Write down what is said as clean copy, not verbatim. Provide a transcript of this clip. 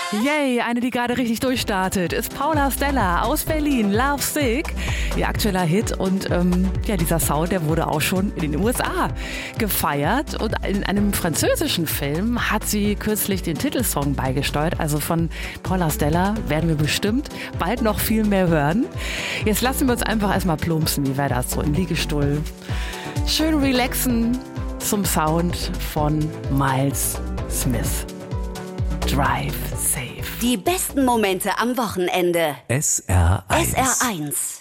Yay, eine, die gerade richtig durchstartet, ist Paula Stella aus Berlin, Love Sick, ihr aktueller Hit. Und dieser Sound, der wurde auch schon in den USA gefeiert. Und in einem französischen Film hat sie kürzlich den Titelsong beigesteuert. Also von Paula Stella werden wir bestimmt bald noch viel mehr hören. Jetzt lassen wir uns einfach erstmal plumpsen, wie wäre das so im Liegestuhl. Schön relaxen zum Sound von Miles Smith. Drive safe. Die besten Momente am Wochenende. SR1. SR1.